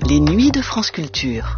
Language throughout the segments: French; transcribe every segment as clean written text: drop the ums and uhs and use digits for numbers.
Les nuits de France Culture.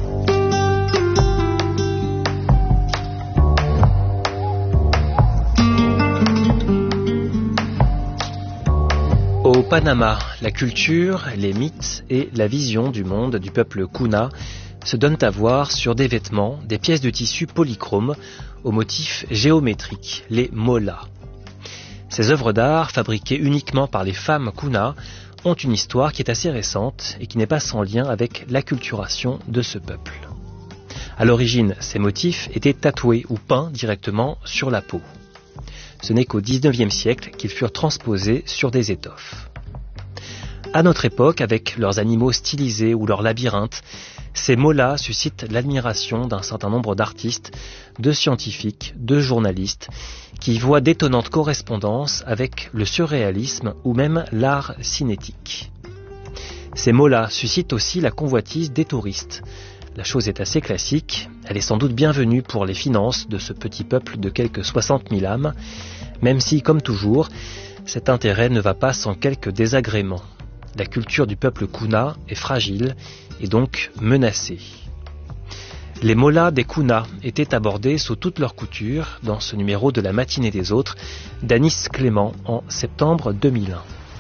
Au Panama, la culture, les mythes et la vision du monde du peuple Kuna se donnent à voir sur des vêtements, des pièces de tissu polychromes aux motifs géométriques, les molas. Ces œuvres d'art, fabriquées uniquement par les femmes Kuna, ont une histoire qui est assez récente et qui n'est pas sans lien avec l'acculturation de ce peuple. À l'origine, ces motifs étaient tatoués ou peints directement sur la peau. Ce n'est qu'au XIXe siècle qu'ils furent transposés sur des étoffes. À notre époque, avec leurs animaux stylisés ou leurs labyrinthes, ces mots-là suscitent l'admiration d'un certain nombre d'artistes, de scientifiques, de journalistes, qui voient d'étonnantes correspondances avec le surréalisme ou même l'art cinétique. Ces mots-là suscitent aussi la convoitise des touristes. La chose est assez classique, elle est sans doute bienvenue pour les finances de ce petit peuple de quelques 60 000 âmes, même si, comme toujours, cet intérêt ne va pas sans quelques désagréments. La culture du peuple Kuna est fragile et donc menacée. Les molas des Kuna étaient abordés sous toutes leurs coutures dans ce numéro de la matinée des autres d'Anis Clément en septembre 2001.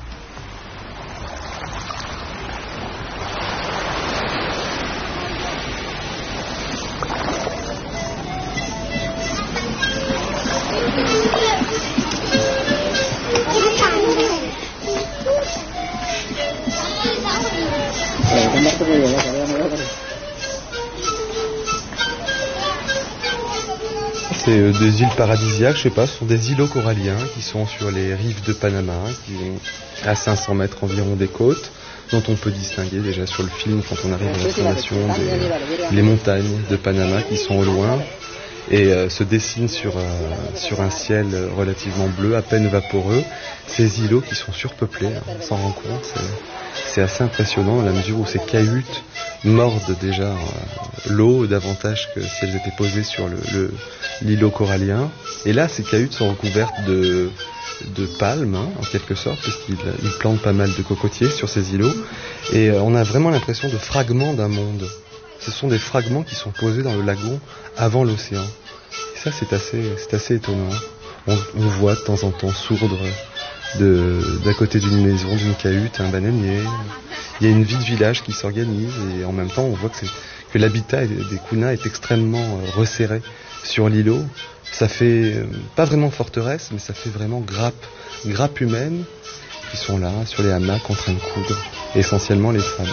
C'est des îles paradisiaques, je sais pas, ce sont des îlots coralliens qui sont sur les rives de Panama, qui sont à 500 mètres environ des côtes, dont on peut distinguer déjà sur le film quand on arrive à la formation les montagnes de Panama qui sont au loin et se dessinent sur un ciel relativement bleu, à peine vaporeux. Ces îlots qui sont surpeuplés, on s'en rend compte, c'est assez impressionnant à la mesure où ces cahutes mordent déjà l'eau davantage que si elles étaient posées sur l'îlot corallien. Et là, ces cahutes sont recouvertes de palmes, en quelque sorte, puisqu'ils plantent pas mal de cocotiers sur ces îlots. Et on a vraiment l'impression de fragments d'un monde. Ce sont des fragments qui sont posés dans le lagon avant l'océan. Et ça, c'est assez étonnant. On voit de temps en temps sourdre d'à côté d'une maison, d'une cahute, un bananier. Il y a une vie de village qui s'organise et en même temps, on voit que l'habitat des Kuna est extrêmement resserré sur l'îlot. Ça fait pas vraiment forteresse, mais ça fait vraiment grappe humaine qui sont là, sur les hamacs, en train de coudre, essentiellement les femmes.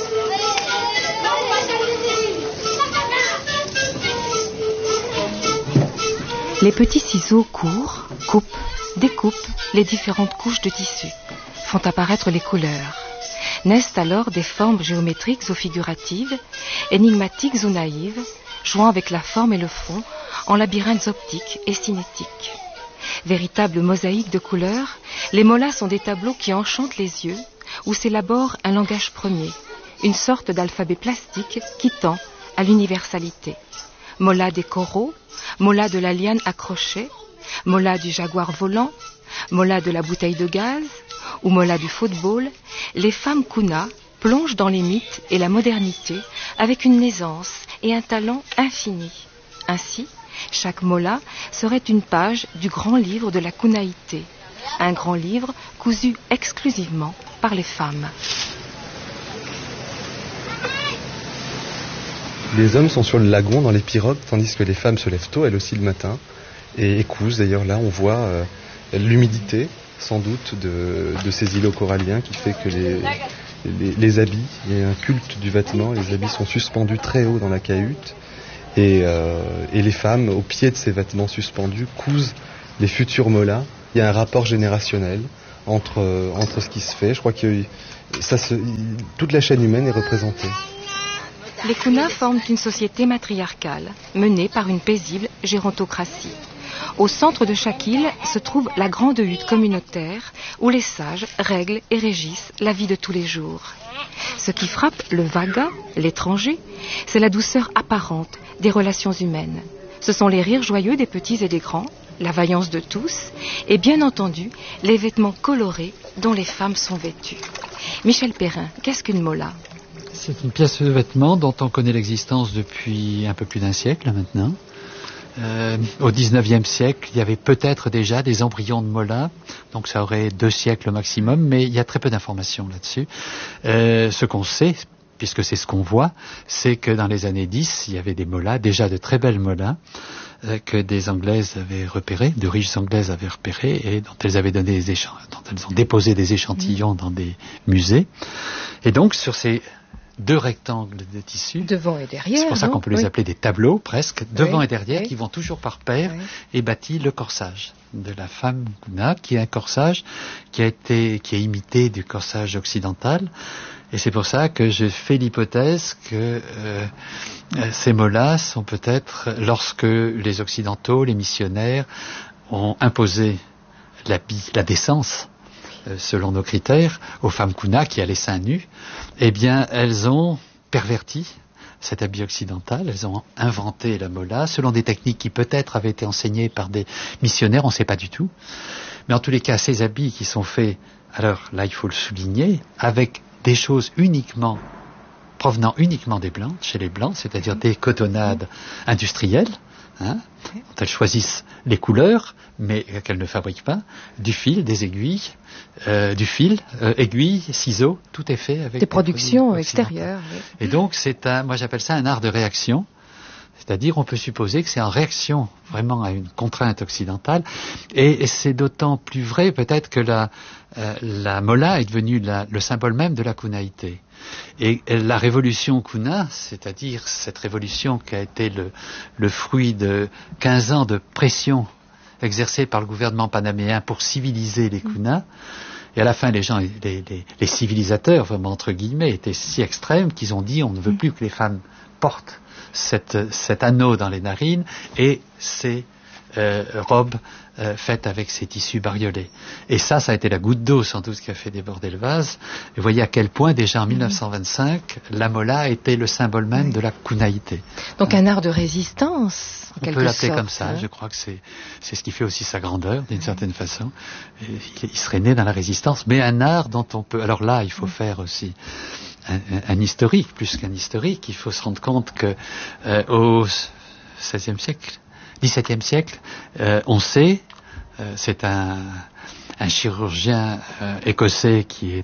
Les petits ciseaux courent, coupent, découpent les différentes couches de tissu, font apparaître les couleurs. Naissent alors des formes géométriques ou figuratives, énigmatiques ou naïves, jouant avec la forme et le fond en labyrinthes optiques et cinétiques. Véritables mosaïques de couleurs, les molas sont des tableaux qui enchantent les yeux, où s'élabore un langage premier, une sorte d'alphabet plastique qui tend à l'universalité. Molas des coraux, molas de la liane accrochée, molas du jaguar volant, molas de la bouteille de gaz ou molas du football, les femmes Kuna plongent dans les mythes et la modernité avec une aisance et un talent infini. Ainsi, chaque mola serait une page du grand livre de la Kunaïté, un grand livre cousu exclusivement par les femmes. Les hommes sont sur le lagon dans les pirogues, tandis que les femmes se lèvent tôt, elles aussi le matin, et cousent. D'ailleurs, là, on voit l'humidité, sans doute, de ces îlots coralliens qui fait que les habits, il y a un culte du vêtement, les habits sont suspendus très haut dans la cahute, et les femmes, au pied de ces vêtements suspendus, cousent les futurs molas. Il y a un rapport générationnel entre ce qui se fait. Je crois que toute la chaîne humaine est représentée. Les Kuna forment une société matriarcale, menée par une paisible gérontocratie. Au centre de chaque île se trouve la grande hutte communautaire où les sages règlent et régissent la vie de tous les jours. Ce qui frappe le vaga, l'étranger, c'est la douceur apparente des relations humaines. Ce sont les rires joyeux des petits et des grands, la vaillance de tous et bien entendu les vêtements colorés dont les femmes sont vêtues. Michel Perrin, qu'est-ce qu'une mola ? C'est une pièce de vêtement dont on connaît l'existence depuis un peu plus d'un siècle maintenant. Au XIXe siècle, il y avait peut-être déjà des embryons de molas, donc ça aurait 2 siècles au maximum, mais il y a très peu d'informations là-dessus. Ce qu'on sait, puisque c'est ce qu'on voit, c'est que dans les années 10, il y avait des molas, déjà de très belles molas, que des Anglaises avaient repérées, de riches Anglaises avaient repérées, et dont elles avaient donné dont elles ont déposé des échantillons dans des musées. Et donc, sur ces 2 rectangles de tissu. Devant et derrière. C'est pour ça qu'on peut les appeler des tableaux, presque, devant et derrière, qui vont toujours par paire, et bâtit le corsage de la femme Kuna, qui est un corsage qui est imité du corsage occidental. Et c'est pour ça que je fais l'hypothèse que ces mots-là sont peut-être, lorsque les Occidentaux, les missionnaires, ont imposé la décence, selon nos critères, aux femmes Kuna qui allaient seins nus, eh bien, elles ont perverti cet habit occidental, elles ont inventé la mola, selon des techniques qui peut-être avaient été enseignées par des missionnaires, on ne sait pas du tout. Mais en tous les cas, ces habits qui sont faits, alors là, il faut le souligner, avec des choses provenant uniquement des Blancs, chez les Blancs, c'est-à-dire des cotonnades industrielles, dont elles choisissent les couleurs, mais qu'elles ne fabriquent pas, du fil, des aiguilles, aiguilles, ciseaux, tout est fait avec des productions extérieures. Oui. Et donc moi j'appelle ça un art de réaction, c'est-à-dire on peut supposer que c'est en réaction vraiment à une contrainte occidentale, et c'est d'autant plus vrai peut-être que la mola est devenue le symbole même de la kunaïté. Et la révolution Kuna, c'est-à-dire cette révolution qui a été le fruit de 15 ans de pression exercée par le gouvernement panaméen pour civiliser les Kuna, et à la fin les civilisateurs, vraiment entre guillemets, étaient si extrêmes qu'ils ont dit on ne veut plus que les femmes portent cet anneau dans les narines et ces robes faites avec ces tissus bariolés. Et ça a été la goutte d'eau sans doute qui a fait déborder le vase. Et voyez à quel point déjà en 1925, la mola était le symbole même de la kunaïté. Donc un art de résistance, en quelque sorte. On peut l'appeler comme ça, je crois que c'est ce qui fait aussi sa grandeur, d'une certaine façon. Il serait né dans la résistance, mais un art dont on peut... Alors là, il faut faire aussi un historique, plus qu'un historique. Il faut se rendre compte que au XVIe siècle, XVIIe siècle, on sait, c'est un chirurgien écossais qui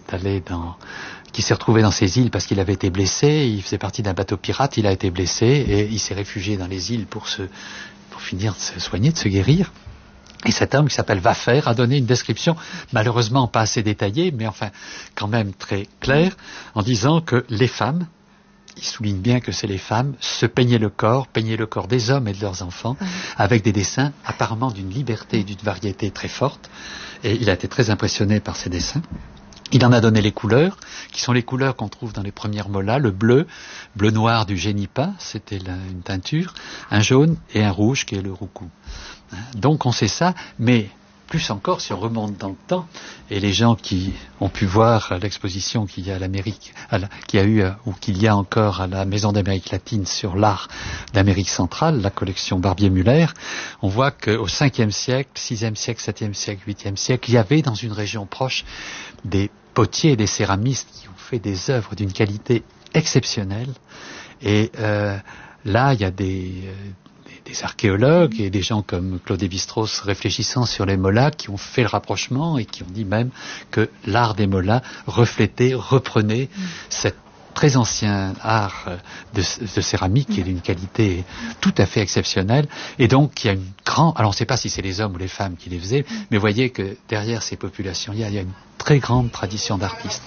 s'est retrouvé dans ces îles parce qu'il avait été blessé, il faisait partie d'un bateau pirate, il a été blessé et il s'est réfugié dans les îles pour finir de se soigner, de se guérir. Et cet homme qui s'appelle Waffer a donné une description, malheureusement pas assez détaillée, mais enfin quand même très claire, en disant que les femmes, il souligne bien que c'est les femmes, se peignaient le corps des hommes et de leurs enfants, avec des dessins apparemment d'une liberté et d'une variété très forte. Et il a été très impressionné par ces dessins. Il en a donné les couleurs, qui sont les couleurs qu'on trouve dans les premières molas, le bleu-noir du génipa, c'était une teinture, un jaune et un rouge qui est le roucou. Donc on sait ça, mais plus encore si on remonte dans le temps, et les gens qui ont pu voir l'exposition qu'il y a qu'il y a encore à la Maison d'Amérique latine sur l'art d'Amérique centrale, la collection Barbier-Muller, on voit qu'au 5e siècle, 6e siècle, 7e siècle, 8e siècle, il y avait dans une région proche des potiers et des céramistes qui ont fait des œuvres d'une qualité exceptionnelle. Et là, il y a des archéologues et des gens comme Claude Lévi-Strauss réfléchissant sur les molas qui ont fait le rapprochement et qui ont dit même que l'art des molas reprenait cet très ancien art de céramique qui est d'une qualité tout à fait exceptionnelle. Et donc, il y a alors on ne sait pas si c'est les hommes ou les femmes qui les faisaient, mais voyez que derrière ces populations, il y a une très grande tradition d'artistes.